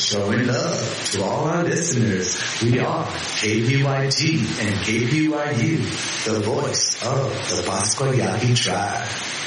showing love to all our listeners. We are KPYT and KPYU, the voice of the Pasquayaki tribe.